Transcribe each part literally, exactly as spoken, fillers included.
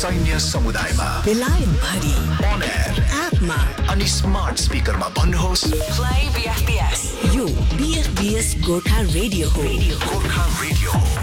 सैन्य समुदायमा बेलायत भरि on air एपमा अनि स्मार्ट स्पिकरमा भन्नुहोस् प्ले बीएफबीएस। यो बीएफबीएस गोर्खा रेडियो हो। गोर्खा रेडियो हो।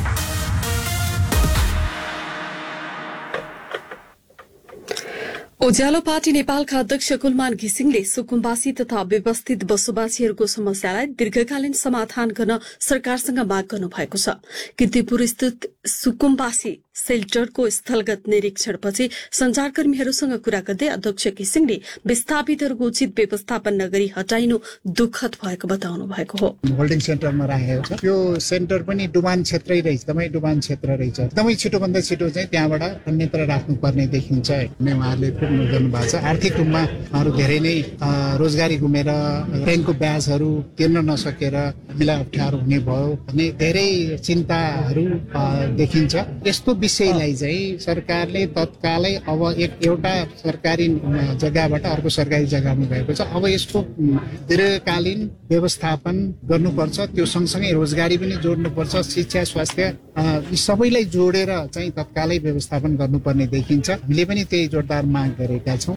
उज्यालो पार्टी नेपालका अध्यक्ष कुलमान घिसिङले सुकुम्बासी तथा व्यवस्थित बसोबासीहरूको समस्यालाई दीर्घकालीन समाधान गर्न सरकारसँग माग गर्नु भएको छ। किर्तिपुर स्थित सुकुम्बासी सेल्टरको स्थलगत निरीक्षणपछि संचारकर्मीहरूसँग कुरा गर्दै अध्यक्ष घिसिङले विस्थापितहरूको उचित व्यवस्थापन नगरी हटाइनु दुःखद भएको बताउनु भएको हो। होल्डिङ सेन्टरमा राखेको छ। यो सेन्टर पनि डुबान क्षेत्रै रहेछ, एकदमै डुबान क्षेत्र रहेछ। एकदमै छिटोभन्दा छिटो चाहिँ त्यहाँबाट अन्यत्र राख्नुपर्ने देखिन्छ भन्ने उहाँहरूले गर्नु भएको छ। आर्थिक रूपमा उहाँहरू धेरै नै रोजगारी गुमेर ट्रेनको ब्याजहरू तिर्न नसकेर हामीलाई अप्ठ्यारो हुने भयो भन्ने धेरै चिन्ताहरू देखिन्छ। यस्तो विषयलाई चाहिँ सरकारले तत्कालै अब एक एउटा सरकारी जग्गाबाट अर्को सरकारी जग्गामा गएको छ। अब यसको दीर्घकालीन व्यवस्थापन गर्नुपर्छ। त्यो सँगसँगै रोजगारी पनि जोड्नुपर्छ, शिक्षा, स्वास्थ्य यी सबैलाई जोडेर चाहिँ तत्कालै व्यवस्थापन गर्नुपर्ने देखिन्छ। हामीले पनि त्यही जोरदार माग गरेका छौं।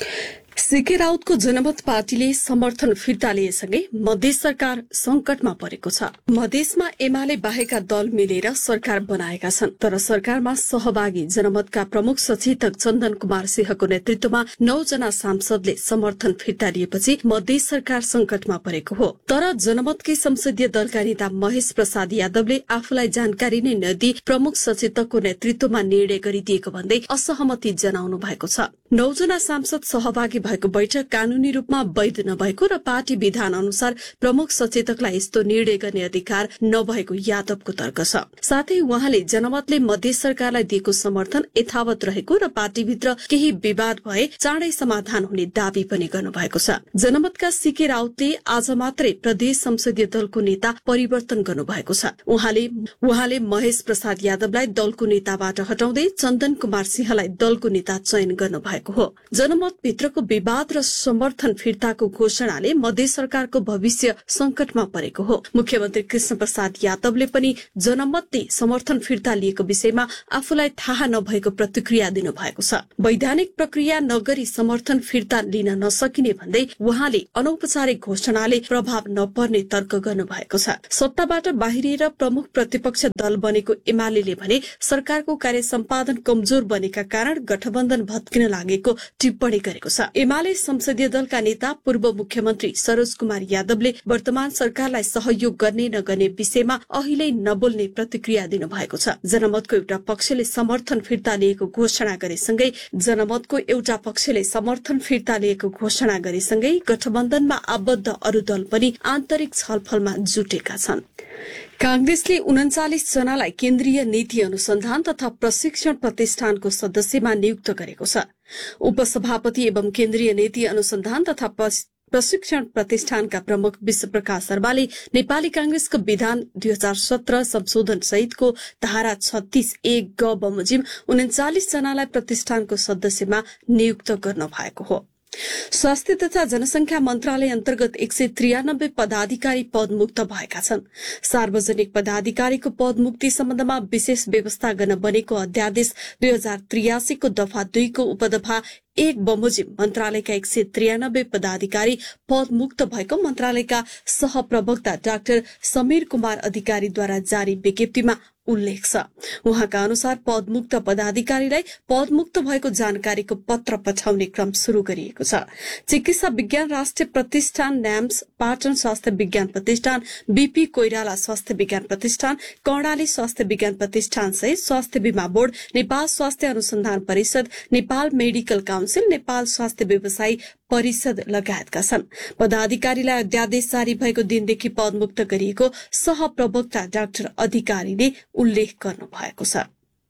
सीके राउतको जनमत पार्टीले समर्थन फिर्ता लिएसँगै मधेस सरकार संकटमा परेको छ। मधेसमा एमाले बाहेका दल मिलेर सरकार बनाएका छन्, तर सरकारमा सहभागी जनमतका प्रमुख सचेतक चन्दन कुमार सिंहको नेतृत्वमा नौजना सांसदले समर्थन फिर्ता लिएपछि मधेस सरकार संकटमा परेको हो। तर जनमतकै संसदीय दलका नेता महेश प्रसाद यादवले आफूलाई जानकारी नै नदिई प्रमुख सचेतकको नेतृत्वमा निर्णय गरिदिएको भन्दै असहमति जनाउनु भएको छ। नौजना सांसद सहभागी भएको बैठक कानूनी रूपमा वैध नभएको र पार्टी विधान अनुसार प्रमुख सचेतकलाई यस्तो निर्णय गर्ने अधिकार नभएको यादवको तर्क छ। साथै उहाँले जनमतले मधेस सरकारलाई दिएको समर्थन यथावत रहेको र पार्टीभित्र केही विवाद भए चाँडै समाधान हुने दावी पनि गर्नुभएको छ। जनमतका सीके राउतले आज मात्रै प्रदेश संसदीय दलको नेता परिवर्तन गर्नुभएको छ। उहाँले उहाँले महेश प्रसाद यादवलाई दलको नेताबाट हटाउँदै चन्दन कुमार सिंहलाई दलको नेता चयन गर्नुभएको हो। जनमत भित्रको विवाद र समर्थन फिर्ताको घोषणाले मधेस सरकारको भविष्य संकटमा परेको हो। मुख्यमन्त्री कृष्ण प्रसाद यादवले पनि जनमतले समर्थन फिर्ता लिएको विषयमा आफूलाई थाहा नभएको प्रतिक्रिया दिनुभएको छ। वैधानिक प्रक्रिया नगरी समर्थन फिर्ता लिन नसकिने भन्दै उहाँले अनौपचारिक घोषणाले प्रभाव नपर्ने तर्क गर्नुभएको छ। सत्ताबाट बाहिरिएर प्रमुख प्रतिपक्ष दल बनेको एमाले भने सरकारको कार्य सम्पादन कमजोर बनेका कारण गठबन्धन भत्किन लागेको टिप्पणी गरेको छ। एमाले संसदीय दलका नेता पूर्व मुख्यमन्त्री सरोज कुमार यादवले वर्तमान सरकारलाई सहयोग गर्ने नगर्ने विषयमा अहिले नबोल्ने प्रतिक्रिया दिनुभएको छ। जनमतको एउटा पक्षले समर्थन फिर्ता लिएको घोषणा गरेसँगै जनमतको एउटा पक्षले समर्थन फिर्ता लिएको घोषणा गरेसँगै गठबन्धनमा आबद्ध अरू दल पनि आन्तरिक छलफलमा जुटेका छन्। कांग्रेसले उन्चालिस जनालाई केन्द्रीय नीति अनुसन्धान तथा प्रशिक्षण प्रतिष्ठानको सदस्यमा नियुक्त गरेको छ। उपसभापति एवं केन्द्रीय नीति अनुसन्धान तथा प्रशिक्षण प्रतिष्ठानका प्रमुख विश्वप्रकाश शर्माले नेपाली कांग्रेसको विधान दुई हजार सत्र संशोधन सहितको धारा छत्तीस एक ग बमोजिम उन्चालिस जनालाई प्रतिष्ठानको सदस्यमा नियुक्त गर्न भएको हो। स्वास्थ्य तथा जनसंख्या मन्त्रालय अन्तर्गत एक सय त्रियानब्बे पदाधिकारी पदमुक्त भएका छन्। सार्वजनिक पदाधिकारीको पदमुक्ति सम्बन्धमा विशेष व्यवस्था गर्न बनेको अध्यादेश दुई हजार त्रियासीको दफा दुईको उपदफा एक बमोजिम मन्त्रालयका एक सय त्रियानब्बे पदाधिकारी पदमुक्त भएको मन्त्रालयका सहप्रवक्ता डाक्टर समीर कुमार अधिकारीद्वारा जारी विज्ञप्तिमा उल्लेख छ। उहाँका अनुसार पदमुक्त पदाधिकारीलाई पदमुक्त भएको जानकारीको पत्र पठाउने क्रम शुरू गरिएको छ। चिकित्सा विज्ञान राष्ट्रिय प्रतिष्ठान न्याम्स, पाटन स्वास्थ्य विज्ञान प्रतिष्ठान, बीपी कोइराला स्वास्थ्य विज्ञान प्रतिष्ठान, कर्णाली स्वास्थ्य विज्ञान प्रतिष्ठान सहित स्वास्थ्य बीमा बोर्ड, नेपाल स्वास्थ्य अनुसन्धान परिषद, नेपाल मेडिकल काउन्सिल, नेपाल स्वास्थ्य व्यवसायी परिषद लगायतका छन्। पदाधिकारीलाई अध्यादेश जारी भएको दिनदेखि पदमुक्त गरिएको सहप्रवक्ता डाक्टर अधिकारीले उल्लेख गर्नु भएको छ।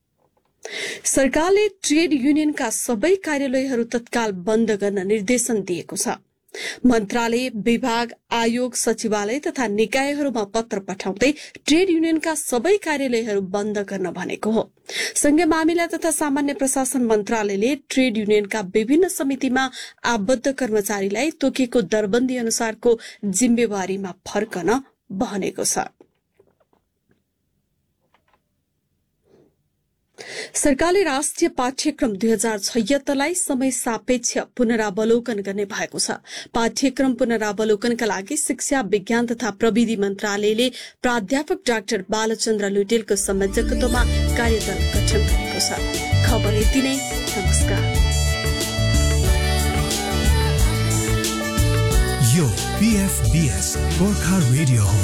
सरकारले ट्रेड युनियनका सबै कार्यालयहरू तत्काल बन्द गर्न निर्देशन दिएको छ। मन्त्रालय, विभाग, आयोग, सचिवालय तथा निकायहरूमा पत्र पठाउँदै ट्रेड युनियनका सबै कार्यालयहरू बन्द गर्न भनेको हो। संघीय मामिला तथा सामान्य प्रशासन मन्त्रालयले ट्रेड युनियनका विभिन्न समितिमा आबद्ध कर्मचारीलाई तोकिएको दरबन्दी अनुसारको जिम्मेवारीमा फर्कन भनेको छ। सरकारले राष्ट्रिय पाठ्यक्रम दुई हजार छयत्तरलाई समय सापेक्ष पुनरावलोकन गर्ने भएको छ। पाठ्यक्रम पुनरावलोकनका लागि शिक्षा विज्ञान तथा प्रविधि मन्त्रालयले प्राध्यापक डाक्टर बालचन्द्र लुटेलको संयोजकत्वमा कार्यदल गठन गरेको छ। खबर यति नै। नमस्कार। यो पीएफबीएस गोर्खा रेडियो हो।